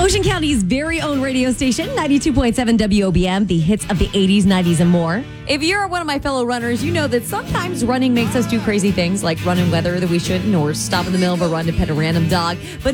Ocean County's very own radio station, 92.7 WOBM, the hits of the 80s, 90s, and more. If you're one of my fellow runners, you know that sometimes running makes us do crazy things like run in weather that we shouldn't or stop in the middle of a run to pet a random dog. But